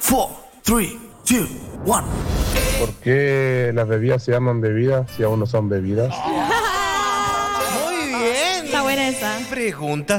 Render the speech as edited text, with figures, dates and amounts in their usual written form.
4, 3, 2, 1. ¿Por qué las bebidas se llaman bebidas si aún no son bebidas? Muy bien. Está buena esa. Pregunta